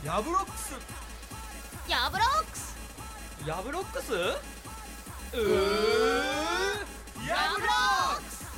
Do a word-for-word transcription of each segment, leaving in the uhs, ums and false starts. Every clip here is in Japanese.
ヤブロックスヤブロックスヤブロックスうーヤブロックス。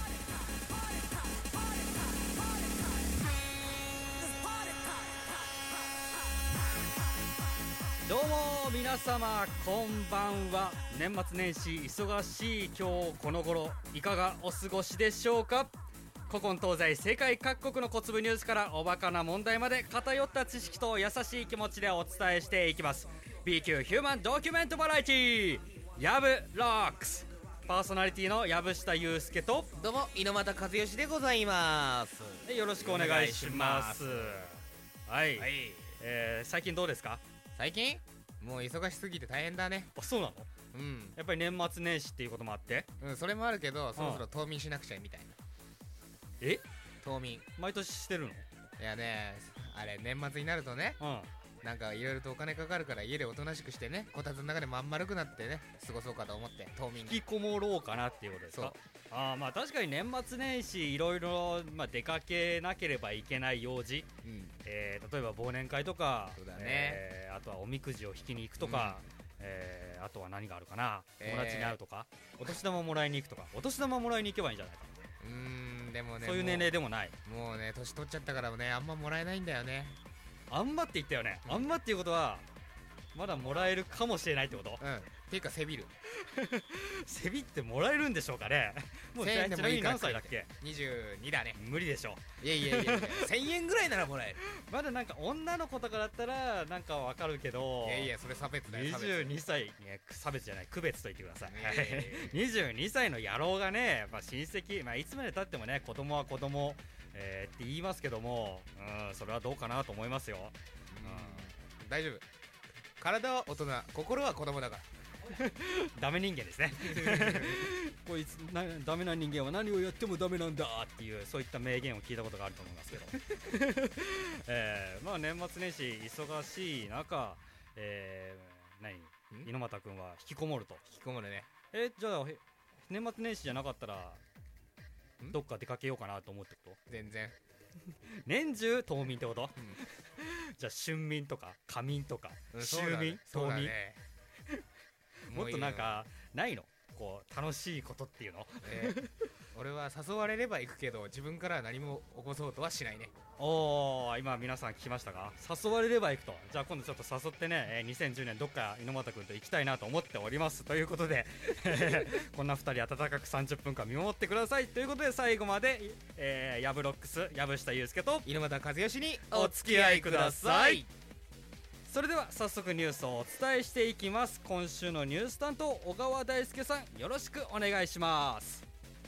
どうも皆様こんばんは。年末年始忙しい今日この頃いかがお過ごしでしょうか。古今東西世界各国の小粒ニュースからおバカな問題まで偏った知識と優しい気持ちでお伝えしていきます。 B 級ヒューマンドキュメントバラエティーヤブロックス。パーソナリティの藪下祐介とどうも猪俣和義でございます。 よろしくお願いします。はい、 はい、 えー、最近どうですか。 最近もう忙しすぎて大変だね。 あ、そうなの。 うんやっぱり年末年始っていうこともあって、 うん、それもあるけどそろそろ冬眠しなくちゃみたいな。 え冬眠毎年してるの。 いやね、あれ年末になるとね、 うんなんかいろいろとお金かかるから家でおとなしくしてね、こたつの中でまん丸くなってね過ごそうかと思って冬眠。 引きこもろうかなっていうことですか。ああ、まあ確かに年末年始いろいろまあ出かけなければいけない用事、 うん、 えー、例えば忘年会とか、 そうだね、 えー、あとはおみくじを引きに行くとか、うん、えー、あとは何があるかな、 えー、 友達に会うとか、お年玉もらいに行くとか。お年玉もらいに行けばいいんじゃないか。 うーんでもね、 そういう年齢でもない。 もうね年取っちゃったからねあんまもらえないんだよね。 あんまって言ったよね、うん、あんまっていうことはまだもらえるかもしれないってこと。 うんっていうかせびるせびってもらえるんでしょうかね。もうせんえんでもいいから。 何歳だっけ。 にじゅうにだね。 無理でしょ。 いやいやいやいやせんえんぐらいならもらえる。まだなんか女の子とかだったらなんかわかるけど、 いやいやそれ差別だよ。 にじゅうにさい、ね、差別じゃない区別と言ってください。 えー、 にじゅうにさいの野郎がね、やっぱ親戚、まあ、いつまでたってもね子供は子供、えー、って言いますけども、うん、それはどうかなと思いますよ。 うん、大丈夫。体は大人、心は子供だからダメ人間ですねこいつなダメな人間は何をやってもダメなんだっていう、そういった名言を聞いたことがあると思いますけど、えー、まあ年末年始忙しい中、えー、何猪俣君は引きこもると。 引きこもるね。 えじゃあ年末年始じゃなかったらどっか出かけようかなと思ってこと。 全然年中冬眠ってこと、 うん、 じゃあ春眠とか夏眠とか、 うん、 秋眠、冬眠、 ね、 もっとなんかないのこう楽しいことっていうの、 えー、俺は誘われれば行くけど自分からは何も起こそうとはしないね。 おー、今皆さん聞きましたか。誘われれば行くと。じゃあ今度ちょっと誘ってね、えー、にせんじゅうねんどっか猪俣君と行きたいなと思っておりますということでこんなふたり温かくさんじゅっぷんかん見守ってくださいということで、最後まで、えー、ヤブロックス藪下祐介と猪俣和義にお付き合いください。それでは早速ニュースをお伝えしていきます。今週のニュース担当小川大輔さん、よろしくお願いします。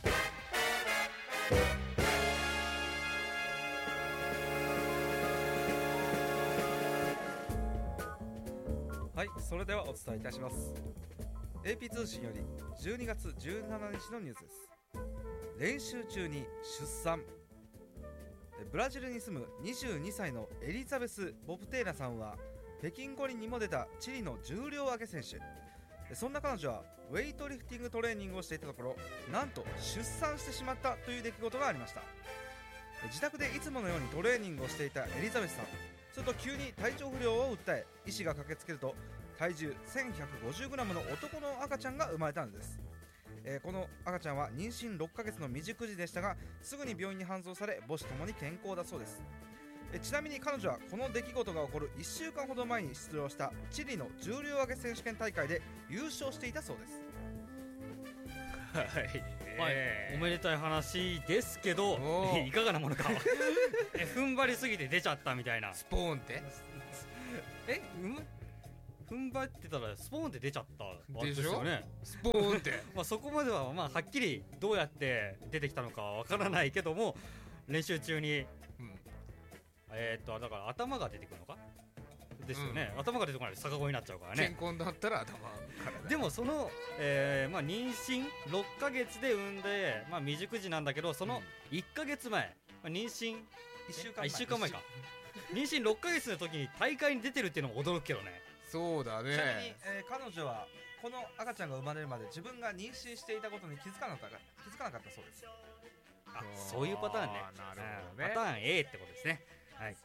はい、それではお伝えいたします。 エーピー 通信よりじゅうにがつじゅうしちにちのニュースです。練習中に出産。ブラジルに住むにじゅうにさいのエリザベス・ボプテーラさんは北京五輪にも出たチリの重量挙げ選手。そんな彼女はウェイトリフティングトレーニングをしていたところ、なんと出産してしまったという出来事がありました。自宅でいつものようにトレーニングをしていたエリザベスさん、すると急に体調不良を訴え、医師が駆けつけると体重 せんひゃくごじゅうグラム の男の赤ちゃんが生まれたのです。えー、この赤ちゃんは妊娠ろっかげつの未熟児でしたが、すぐに病院に搬送され母子ともに健康だそうです。えちなみに彼女はこの出来事が起こるいっしゅうかんほど前に出場したチリの重量挙げ選手権大会で優勝していたそうです。 はい、えー、おめでたい話ですけどいかがなものかえ踏ん張りすぎて出ちゃったみたいな。 スポーンってえうむ踏ん張ってたらスポーンって出ちゃったでしょ。 ですよね、 スポーンってまあそこまではまあはっきりどうやって出てきたのかはわからないけども、練習中に、うん、えー、っとだから頭が出てくるのかですよね、うん、頭が出てこないと逆子になっちゃうからね。 健康だったら頭からでもその、えーまあ、妊娠ろっかげつで産んで、まあ、未熟児なんだけど、そのいっかげつまえ、まあ、妊娠いっしゅうかんまえいっしゅうかんまえか妊娠ろっかげつの時に大会に出てるっていうのも驚くけどね。 そうだね。 ちなみに、えー、彼女はこの赤ちゃんが生まれるまで自分が妊娠していたことに気づかなかった気づかなかったそうです。 あ、そういうパターンね。 なるほどね。 パターン A ってことですね。はい。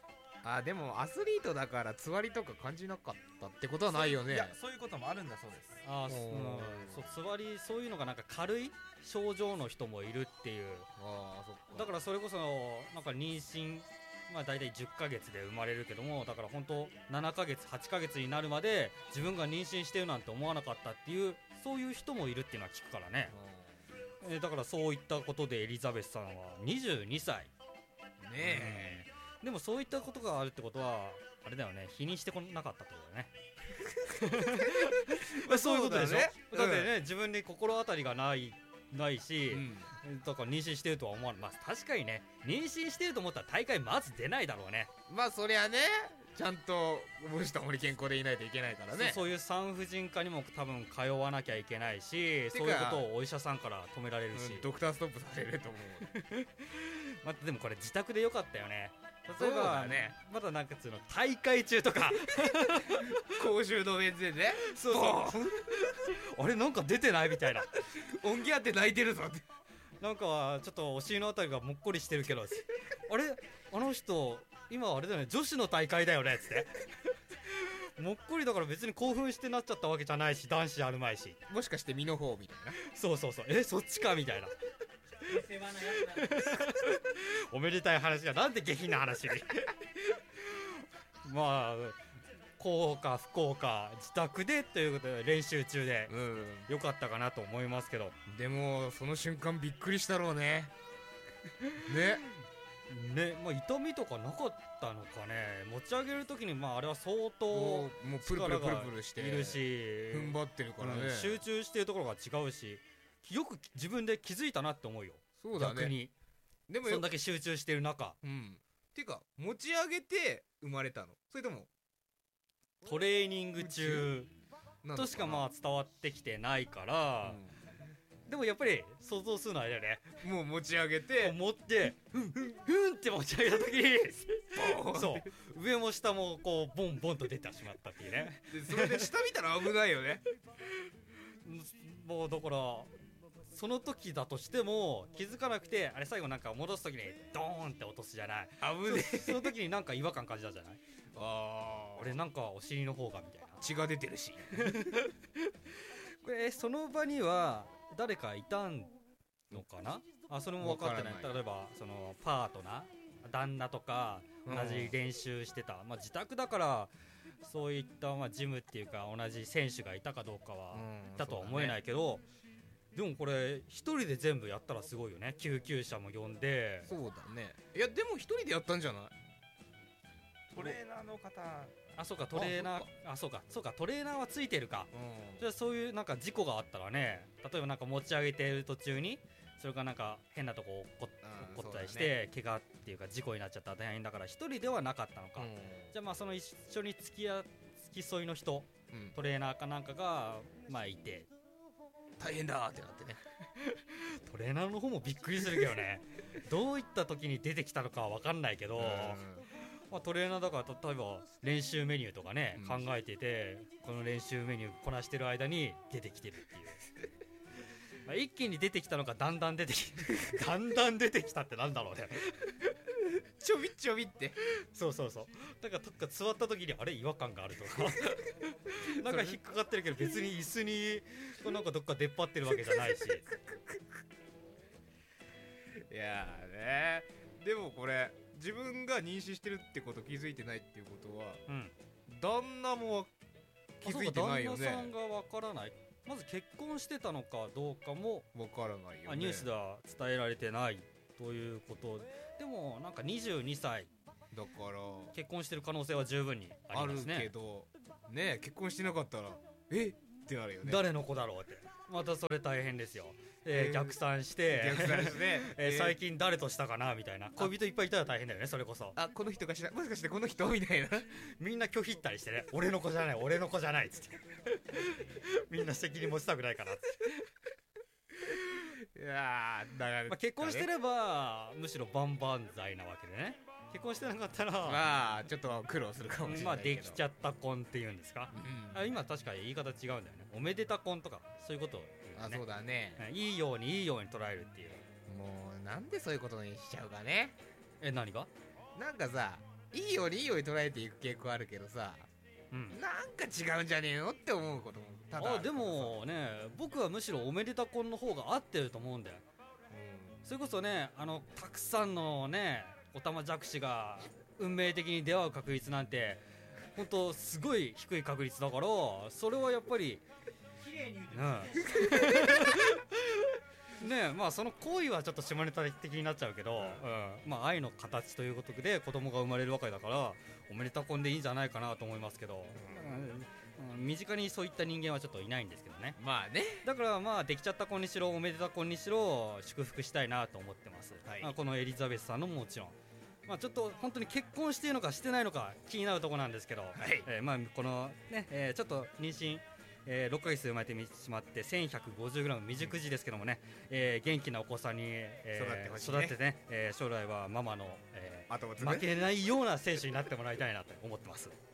あでもアスリートだからつわりとか感じなかったってことはないよね。 いやそういうこともあるんだそうです。 あー、そおーうんそうつわりそういうのがなんか軽い症状の人もいるっていう。 ああそっか。 だからそれこそなんか妊娠まあ大体じゅっかげつで生まれるけども、だから本当ななかげつはちかげつになるまで自分が妊娠してるなんて思わなかったっていうそういう人もいるっていうのは聞くからね。えーだからそういったことでエリザベスさんはにじゅうにさいうんねえ、 うんでもそういったことがあるってことはあれだよね、否認してこなかったってことだよね。まあそういうことでしょ。 そうだねだってね、自分に心当たりがないないし、 うんだから妊娠してるとは思わない。まあ確かにね、妊娠してると思ったら大会まず出ないだろうね。 まあそりゃね、ちゃんと母子ともに健康でいないといけないからね。 そうそういう産婦人科にも多分通わなきゃいけないし、 かそういうことをお医者さんから止められるし、 うんドクターストップされると思う。 またでもこれ自宅でよかったよね。例えそうばだね、 まだなんかつうの大会中とか公衆の面前でね、 そうそうあれなんか出てないみたいな、 音源あって泣いてるぞって。 なんかちょっとお尻のあたりがもっこりしてるけどあれあの人今あれだよね、女子の大会だよねっつってもっこりだから別に興奮してなっちゃったわけじゃないし、男子あるまいし、 もしかして身の方みたいな。 そうそうそう、えそっちかみたいなおめでたい話がなんで下品な話にまあ幸か不幸か自宅でということで練習中でうんよかったかなと思いますけどでもその瞬間びっくりしたろうね。ねね、まあ痛みとかなかったのかね。持ち上げるときにまああれは相当もうもうプルプルプルプルしているし、 踏ん張ってるからね、 うん集中してるところが違うし、よく自分で気づいたなって思うよ。 そうだね。 逆にでもよそんだけ集中してる中、 うんていうか持ち上げて生まれたの、それともトレーニング中なのとしかまあ伝わってきてないから、でもやっぱり想像するのはあれだよね。 うんもう持ち上げて持ってふんふんふんって持ち上げたときにそう上も下もこうボンボンと出てしまったっていうね。 でそれで下見たら危ないよね。 もうだからその時だとしても気づかなくて、あれ最後なんか戻す時にドーンって落とすじゃない。 危ねえ。 その時になんか違和感感じたじゃない。 あ俺なんかお尻の方がみたいな。 血が出てるし。 これその場には誰かいたのかな。あそれも分かってない。 わからない例えばそのパートナー旦那とか同じ練習してた、まあ自宅だからそういったまあジムっていうか同じ選手がいたかどうかはうんいたとは思えないけど、でもこれ一人で全部やったらすごいよね。救急車も呼んで。 そうだね。いやでも一人でやったんじゃない。 トレーナーの方、 あそうかトレーナーあそうかそうかトレーナーはついてるか。 うじゃあそういうなんか事故があったらね、例えばなんか持ち上げてる途中にそれがなんか変なとこ落っこうん落っこったりしそうだて、怪我っていうか事故になっちゃったら大変だから一人ではなかったのか、 んじゃあまあその一緒に付き合付き添いの人うんトレーナーかなんかがまあいて、 大変だーってなってね。 トレーナーの方もびっくりするけどねどういった時に出てきたのかは分かんないけど、まあ、トレーナーだから例えば練習メニューとかね、 うん考えててこの練習メニューこなしてる間に出てきてるっていうまあ一気に出てきたのかだんだん出てきだんだん出てきたってなんだろうねちょびちょびってそうそうそう、だからどっか座った時にあれ違和感があるとかなんか引っかかってるけど別に椅子にこうなんかどっか出っ張ってるわけじゃないしいやーね。でもこれ自分が妊娠してるってこと気づいてないっていうことはうん旦那も気づいてないよあそうか旦那さね。 んがわからない。まず結婚してたのかどうかもわからないよね。 あニュースでは伝えられてないということでもなんかにじゅうにさいだから結婚してる可能性は十分にああるりますね。 けどね、結婚してなかったらえってなるよね。 誰の子だろうってまたそれ大変ですよ、えーえー逆算して逆算してえーえー最近誰としたかなみたいな、恋人いっぱいいたら大変だよね。それこそあこの人かしら、もしかしてこの人みたいな。 みんな拒否ったりしてね俺の子じゃない俺の子じゃないっつってみんな責任持ちたくないからっつっていやーだから、 まあ、結婚してればむしろ万々歳なわけでね。結婚してなかったら、 まあちょっと苦労するかもしれないけど、 まあできちゃった婚っていうんですか、 うんあ今確かに言い方違うんだよね。おめでた婚とかそういうことを言うね。 あそうだね。 うんいいようにいいように捉えるっていう。 もうなんでそういうことにしちゃうかね。 え何がなんかさいいようにいいように捉えていく傾向あるけどさ、 うん、 なんか違うんじゃねえのって思うこともただあるあでもね僕はむしろおめでた婚の方が合ってると思うんだよ、うん、それこそねあのたくさんのねオタマジャクシが運命的に出会う確率なんて本当すごい低い確率だから、それはやっぱり綺麗に言うてうんねえまあその行為はちょっと下ネタ的になっちゃうけど、うんまあ愛の形ということで子供が生まれるわけだからおめでた婚でいいんじゃないかなと思いますけど、うんうん、身近にそういった人間はちょっといないんですけどね。 まあね、 だからまあできちゃった婚にしろおめでた婚にしろ祝福したいなと思ってます、はいまあ、このエリザベスさんのもちろんまあ、ちょっと本当に結婚しているのかしてないのか気になるところなんですけど、はいえーまあ、このね、えー、ちょっと妊娠、えー、ろっかげつで生まれてしまってせんひゃくごじゅうグラム未熟児ですけどもね、えー、元気なお子さんに、えー、育ってほしいね、育ってね、えー、将来はママの、えー、負けないような選手になってもらいたいなと思ってます。